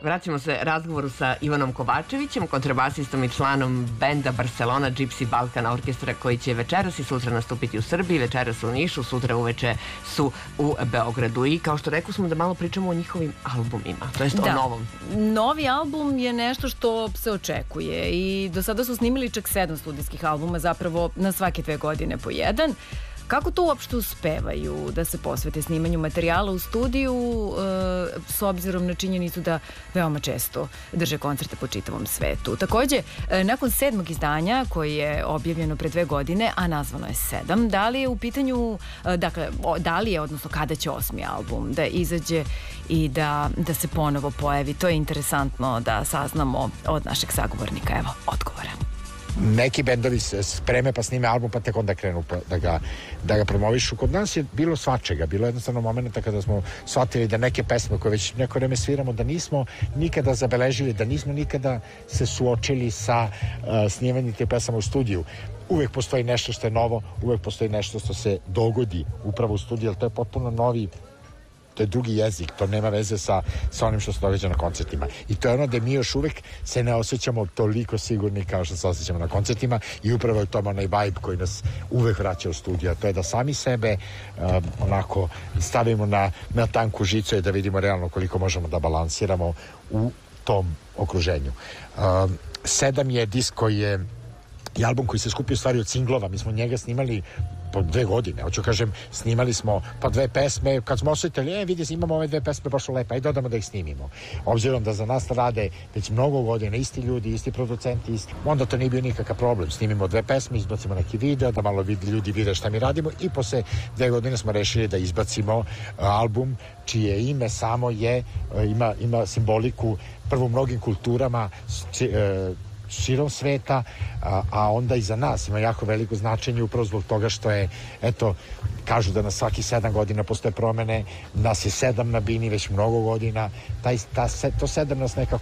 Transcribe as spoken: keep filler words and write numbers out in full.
Vraćamo se razgovoru sa Ivanom Kovačevićem, kontrabasistom i članom benda Barcelona Gypsy Balkan Orkestra, koji će večeras i sutra nastupiti u Srbiji, večeras u Nišu, sutra uveče su u Beogradu. I kao što rekao smo da malo pričamo o njihovim albumima, to jest o novom. Novi album je nešto što se očekuje i do sada su snimili čak sedam studijskih albuma, zapravo na svake dve godine po jedan. Kako to uopšte uspevaju da se posvete snimanju materijala u studiju e, s obzirom na činjenicu da veoma često drže koncerte po čitavom svetu? Takođe, e, nakon sedmog izdanja koje je objavljeno pre dve godine, a nazvano je Sedam, da li je u pitanju, e, dakle, o, da li je, odnosno kada će osmi album da izađe i da, da se ponovo pojavi? To je interesantno da saznamo od našeg sagovornika. Evo, odgovora. Neki bendovi se spreme pa snime album pa tek onda krenu pa da ga, da ga promovišu. Kod nas je bilo svačega, bilo jednostavno momenta kada smo shvatili da neke pesme koje već neko vreme sviramo, da nismo nikada zabeležili, da nismo nikada se suočili sa uh, snimanjem te pesama u studiju. Uvek postoji nešto što je novo, uvek postoji nešto što se dogodi upravo u studiju, ali to je potpuno novi, to je drugi jezik, to nema veze sa, sa onim što se događa na koncertima. I to je ono da mi još uvek se ne osjećamo toliko sigurni kao što se osjećamo na koncertima i upravo je to onaj vibe koji nas uvek vraća u studiju, a to je da sami sebe um, onako stavimo na, na tanku žicu i da vidimo realno koliko možemo da balansiramo u tom okruženju. Um, sedam je disk koji je i album koji se skupio stvari od singlova. Mi smo njega snimali po dve godine, hoću kažem, snimali smo pa dve pesme, kad smo osjetili, e, vidi, imamo ove dve pesme, baš su lepe, ajde dodamo da ih snimimo. Obzirom da za nas rade već mnogo godina isti ljudi, isti producenti, isti, onda to nije bio nikakav problem. Snimimo dve pesme, izbacimo neki video, da malo vidi, ljudi vide šta mi radimo i posle dve godine smo rešili da izbacimo uh, album čije ime samo je, uh, ima, ima simboliku prvo u mnogim kulturama, či, uh, širom sveta, a, a onda i za nas ima jako veliko značenje upravo zbog toga što je, eto, kažu da na svaki sedam godina postoje promene, nas je sedam na bini već mnogo godina, taj, ta, to sedam nas nekako